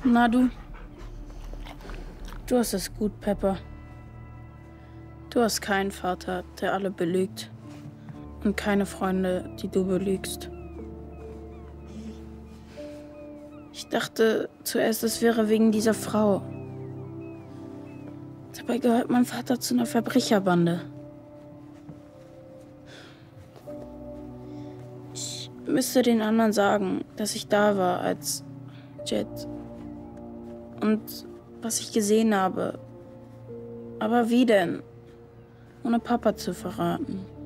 Na du? Du hast es gut, Pepper. Du hast keinen Vater, der alle belügt. Und keine Freunde, die du belügst. Ich dachte zuerst, es wäre wegen dieser Frau. Dabei gehört mein Vater zu einer Verbrecherbande. Ich müsste den anderen sagen, dass ich da war als Jet. Und was ich gesehen habe. Aber wie denn? Ohne Papa zu verraten.